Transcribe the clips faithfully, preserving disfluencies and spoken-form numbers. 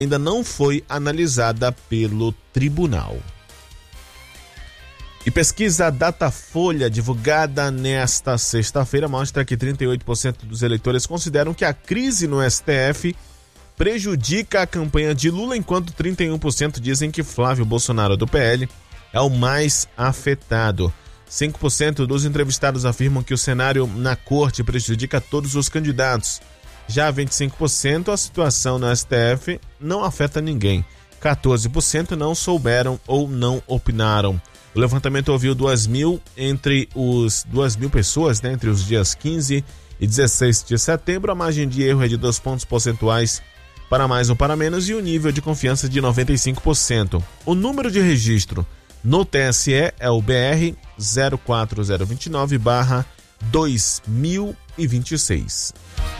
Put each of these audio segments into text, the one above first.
ainda não foi analisada pelo tribunal. E pesquisa Datafolha, divulgada nesta sexta-feira, mostra que trinta e oito por cento dos eleitores consideram que a crise no S T F prejudica a campanha de Lula, enquanto trinta e um por cento dizem que Flávio Bolsonaro, do P L, é o mais afetado. cinco por cento dos entrevistados afirmam que o cenário na corte prejudica todos os candidatos. Já vinte e cinco por cento, a situação no S T F não afeta ninguém. quatorze por cento não souberam ou não opinaram. O levantamento ouviu duas mil entre os duas mil pessoas, né, entre os dias quinze e dezesseis de setembro. A margem de erro é de dois pontos percentuais para mais ou para menos e o nível de confiança de noventa e cinco por cento. O número de registro no T S E é o B R zero quatro zero dois nove barra dois mil e vinte e seis.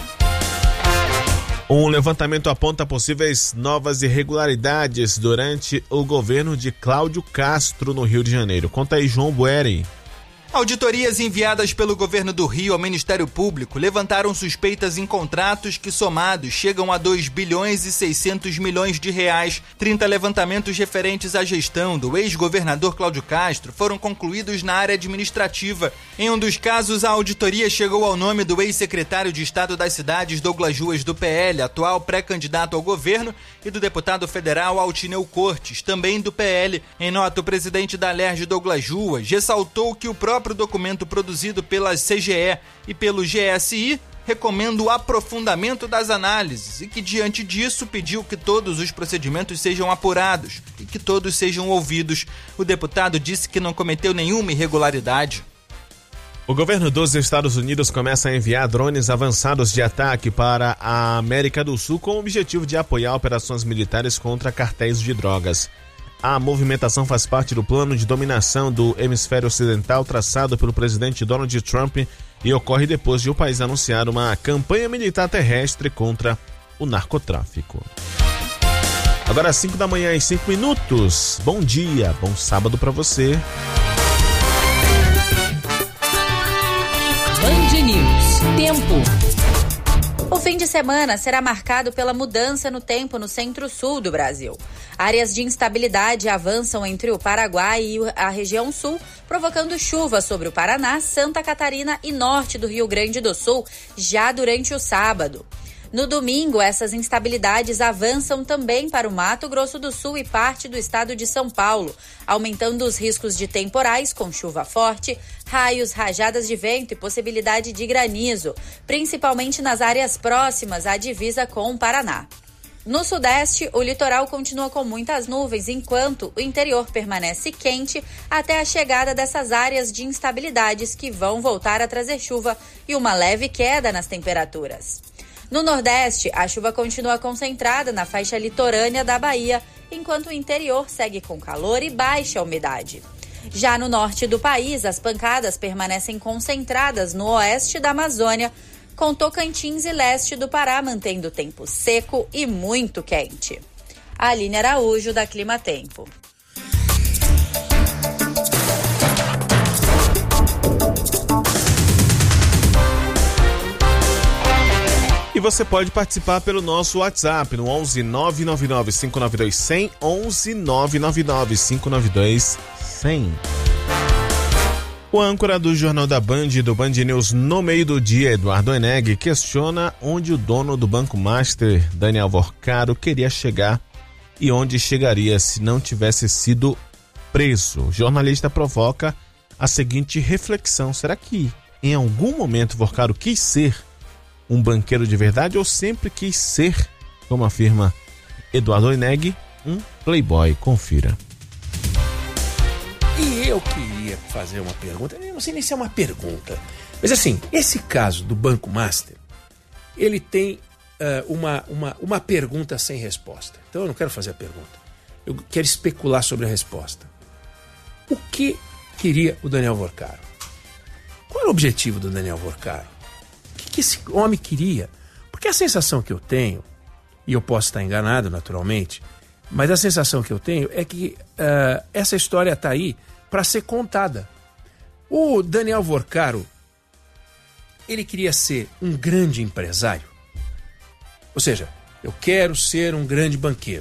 Um levantamento aponta possíveis novas irregularidades durante o governo de Cláudio Castro no Rio de Janeiro. Conta aí, João Bueri. Auditorias enviadas pelo governo do Rio ao Ministério Público levantaram suspeitas em contratos que, somados, chegam a dois bilhões e seiscentos milhões de reais. trinta levantamentos referentes à gestão do ex-governador Cláudio Castro foram concluídos na área administrativa. Em um dos casos, a auditoria chegou ao nome do ex-secretário de Estado das Cidades, Douglas Ruas, do P L, atual pré-candidato ao governo, e do deputado federal Altineu Cortes, também do P L. Em nota, o presidente da Alerj, Douglas Ruas, ressaltou que o próprio O próprio documento produzido pela C G E e pelo G S I recomenda o aprofundamento das análises e que, diante disso, pediu que todos os procedimentos sejam apurados e que todos sejam ouvidos. O deputado disse que não cometeu nenhuma irregularidade. O governo dos Estados Unidos começa a enviar drones avançados de ataque para a América do Sul com o objetivo de apoiar operações militares contra cartéis de drogas. A movimentação faz parte do plano de dominação do hemisfério ocidental traçado pelo presidente Donald Trump e ocorre depois de o país anunciar uma campanha militar terrestre contra o narcotráfico. Agora às cinco da manhã e cinco minutos. Bom dia, bom sábado para você. Band News. Tempo. O fim de semana será marcado pela mudança no tempo no centro-sul do Brasil. Áreas de instabilidade avançam entre o Paraguai e a região sul, provocando chuva sobre o Paraná, Santa Catarina e norte do Rio Grande do Sul, já durante o sábado. No domingo, essas instabilidades avançam também para o Mato Grosso do Sul e parte do estado de São Paulo, aumentando os riscos de temporais com chuva forte, raios, rajadas de vento e possibilidade de granizo, principalmente nas áreas próximas à divisa com o Paraná. No sudeste, o litoral continua com muitas nuvens, enquanto o interior permanece quente até a chegada dessas áreas de instabilidades que vão voltar a trazer chuva e uma leve queda nas temperaturas. No Nordeste, a chuva continua concentrada na faixa litorânea da Bahia, enquanto o interior segue com calor e baixa umidade. Já no norte do país, as pancadas permanecem concentradas no oeste da Amazônia, com Tocantins e leste do Pará mantendo o tempo seco e muito quente. Aline Araújo, da Clima Tempo. E você pode participar pelo nosso WhatsApp no onze nove nove nove cinco nove dois zero zero, onze nove nove nove cinco nove dois zero zero. O âncora do Jornal da Band e do Band News no meio do dia, Eduardo Eneg, questiona onde o dono do Banco Master, Daniel Vorcaro, queria chegar e onde chegaria se não tivesse sido preso. O jornalista provoca a seguinte reflexão: será que em algum momento Vorcaro quis ser um banqueiro de verdade ou sempre quis ser, como afirma Eduardo Eneg, um playboy? Confira. E eu queria fazer uma pergunta, eu não sei nem se é uma pergunta, mas assim, esse caso do Banco Master, ele tem uh, uma, uma, uma pergunta sem resposta. Então eu não quero fazer a pergunta, eu quero especular sobre a resposta. O que queria o Daniel Vorcaro? Qual era o objetivo do Daniel Vorcaro? O que, que esse homem queria? Porque a sensação que eu tenho, e eu posso estar enganado naturalmente, mas a sensação que eu tenho é que uh, essa história está aí para ser contada. O Daniel Vorcaro, ele queria ser um grande empresário. Ou seja, Eu quero ser um grande banqueiro.